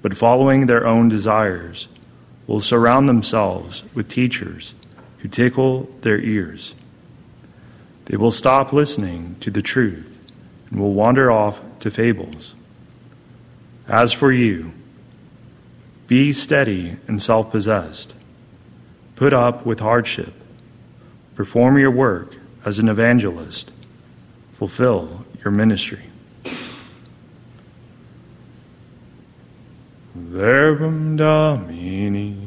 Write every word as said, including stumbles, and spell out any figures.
but following their own desires, will surround themselves with teachers who tickle their ears. They will stop listening to the truth and will wander off to fables. As for you, be steady and self-possessed. Put up with hardship. Perform your work as an evangelist. Fulfill your ministry. Verbum Domini.